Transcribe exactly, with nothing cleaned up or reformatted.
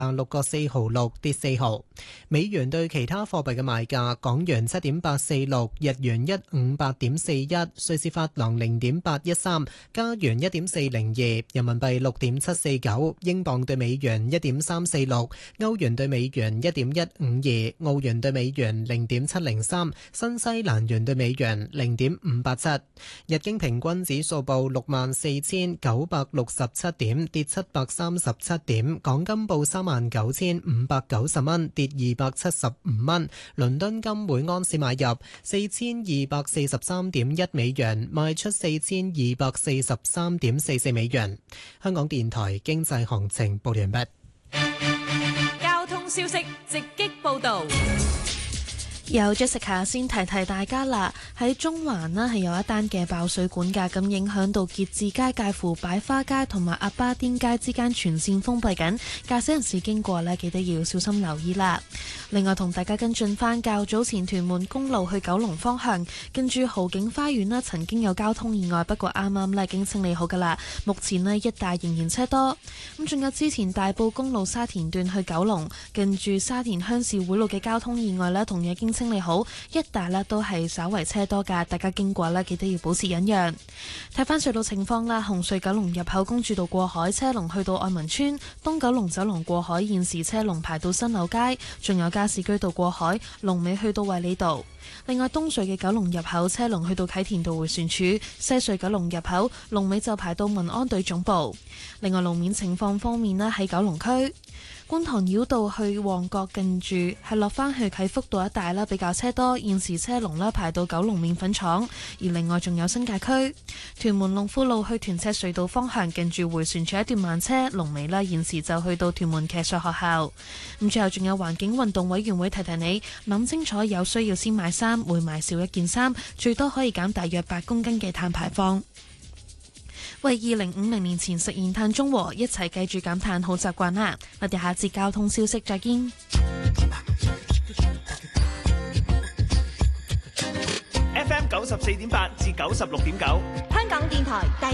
六個四毫六，跌四毫。美元對其他貨幣嘅賣價：港元七點八四六，日元一五八點四一，瑞士法郎零點八一三，加元一點四零二，人民幣六點七四九，英鎊對美元一點三四六，歐元對美元一點一五二，澳元對美元零點七零三，新西蘭元對美元零點五八七。日經平均指數報六萬四千九百六十七點，跌七百三十七點。港金報三萬九千五百九十蚊，跌二百七十五蚊。倫敦金每安士買入四千二百四十三點一美元，賣出四千二百四十三點四四美元。香港電台經濟行情報完畢。 交通消息直擊報道。 有 Jessica 先提提大家啦，喺中環呢係有一單嘅爆水管㗎，咁影響到結志街介乎擺花街同埋鴨巴甸街之間全線封閉緊，駕駛人士經過呢記得要小心留意啦。另外同大家跟進返較早前屯門公路去九龍方向，跟住豪景花園呢曾經有交通意外，不過啱啱呢已經清理好㗎啦，目前呢一帶仍然車多。咁仲有之前大埔公路沙田段去九龍，跟住沙田鄉事會路嘅交通意外呢同樣已經清理好，一帶呢都係稍為車多噶，大家經過呢記得要保持忍讓。睇翻隧道情況啦，紅隧九龍入口公主道過海車龍去到愛民村，東九龍走廊過海現時車龍排到新柳街，仲有加士居道過海龍尾去到衛理道。另外東隧嘅九龍入口車龍去到啟田道迴旋處，西隧九龍入口龍尾就排到民安隊總部。另外路面情況方面呢，喺九龍區觀塘繞道去旺角近住係落返去啟福道一帶啦，比較車多，現時車龍啦排到九龍麵粉廠。而另外仲有新界區屯門龍富路去屯赤隧道方向近住迴旋處一段慢車，龍尾啦現時就去到屯門騎術學校。咁最後仲有環境運動委員會提提你，諗清楚有需要先買衫，每買少一件衫，最多可以減大約八公斤嘅碳排放。為二零五零年前實現碳中和，一齊記住減碳好習慣啦！我哋下節交通消息再見。 F M 九十四點八至九十六點九， 香港電台第